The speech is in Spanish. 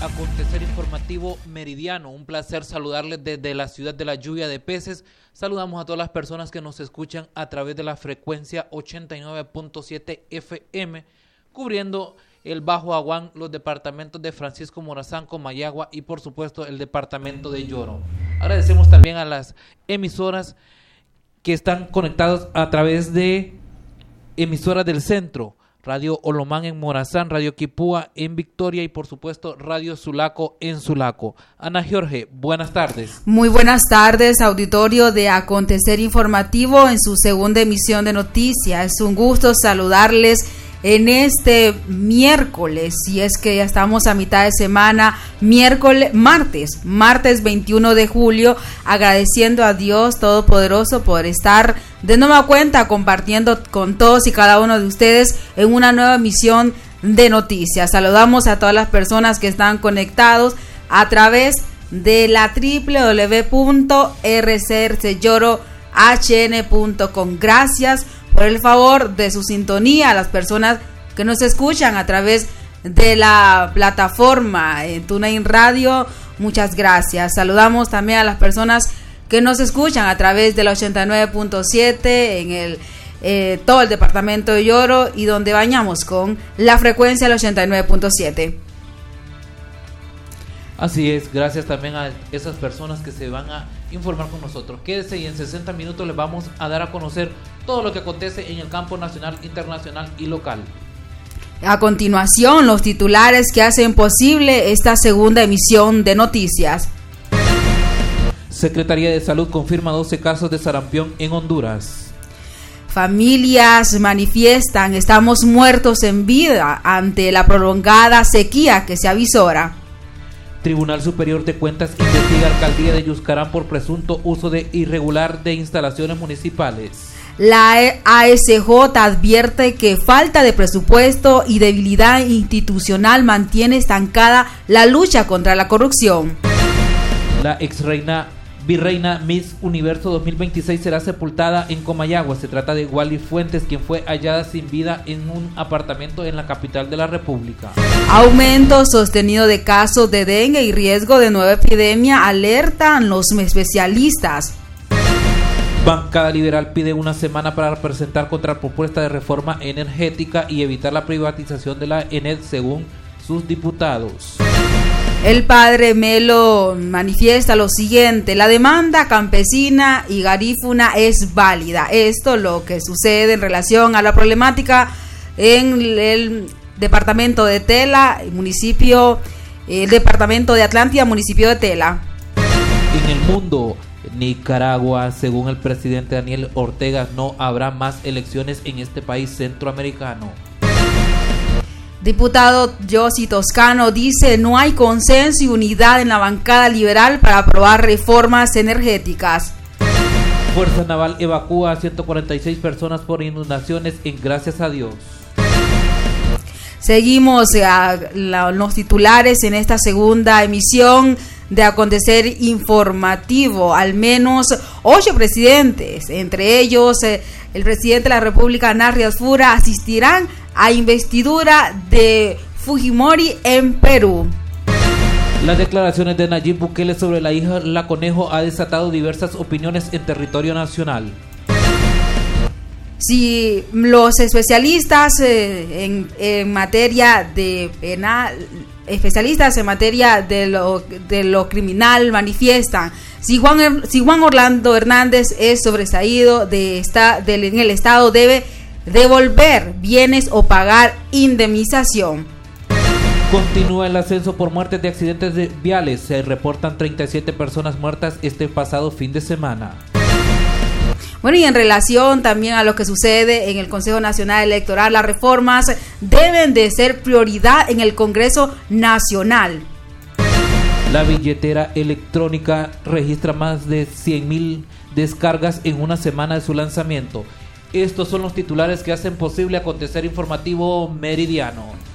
Acontecer Informativo Meridiano. Un placer saludarles desde la ciudad de la lluvia de peces. Saludamos a todas las personas que nos escuchan a través de la frecuencia 89.7 FM, cubriendo el Bajo Aguán, los departamentos de Francisco Morazán, Comayagua y por supuesto el departamento de Lloro. Agradecemos también a las emisoras que están conectadas a través de emisoras del centro: Radio Olomán en Morazán, Radio Quipúa en Victoria y por supuesto Radio Sulaco en Sulaco. Ana Jorge, buenas tardes. Muy buenas tardes, auditorio de Acontecer Informativo en su segunda emisión de noticias. Es un gusto saludarles en miércoles, si es que ya estamos a mitad de semana, martes 21 de julio, agradeciendo a Dios Todopoderoso por estar de nueva cuenta compartiendo con todos y cada uno de ustedes en una nueva emisión de noticias. Saludamos a todas las personas que están conectados a través de la www.rcrcellorohn.com. Gracias por el favor de su sintonía, a las personas que nos escuchan a través de la plataforma TuneIn Radio, muchas gracias. Saludamos también a las personas que nos escuchan a través de la 89.7 en todo el departamento de Lloro y donde bañamos con la frecuencia del 89.7. Así es, gracias también a esas personas que se van a informar con nosotros. Quédese y en 60 minutos les vamos a dar a conocer todo lo que acontece en el campo nacional, internacional y local. A continuación, los titulares que hacen posible esta segunda emisión de noticias. Secretaría de Salud confirma 12 casos de sarampión en Honduras. Familias manifiestan: estamos muertos en vida ante la prolongada sequía que se avisora. Tribunal Superior de Cuentas investiga Alcaldía de Yuscarán por presunto uso irregular de instalaciones municipales. La ASJ advierte que falta de presupuesto y debilidad institucional mantiene estancada la lucha contra la corrupción. La virreina Miss Universo 2026 será sepultada en Comayagua. Se trata de Wally Fuentes, quien fue hallada sin vida en un apartamento en la capital de la República. Aumento sostenido de casos de dengue y riesgo de nueva epidemia, alertan los especialistas. Bancada Liberal pide una semana para presentar contrapropuesta de reforma energética y evitar la privatización de la ENED, según sus diputados. El padre Melo manifiesta lo siguiente: la demanda campesina y garífuna es válida. Esto lo que sucede en relación a la problemática en el departamento de Tela, el departamento de Atlántida, municipio de Tela. En el mundo, Nicaragua, según el presidente Daniel Ortega, no habrá más elecciones en este país centroamericano. Diputado Yossi Toscano dice: no hay consenso y unidad en la bancada liberal para aprobar reformas energéticas. Fuerza Naval evacúa a 146 personas por inundaciones en Gracias a Dios. Seguimos los titulares en esta segunda emisión de Acontecer Informativo. Al menos 8 presidentes, entre ellos el presidente de la República, Narri Asfura, asistirán a investidura de Fujimori en Perú. Las declaraciones de Nayib Bukele sobre la isla Conejo ha desatado diversas opiniones en territorio nacional. Si los especialistas en materia de penal, especialistas en materia de lo criminal manifiestan: si Juan Orlando Hernández es sobreseído en el Estado, debe devolver bienes o pagar indemnización. Continúa el ascenso por muertes de accidentes viales. Se reportan 37 personas muertas este pasado fin de semana. Bueno, y en relación también a lo que sucede en el Consejo Nacional Electoral, las reformas deben de ser prioridad en el Congreso Nacional. La billetera electrónica registra más de 100,000 descargas en una semana de su lanzamiento. Estos son los titulares que hacen posible Acontecer Informativo Meridiano.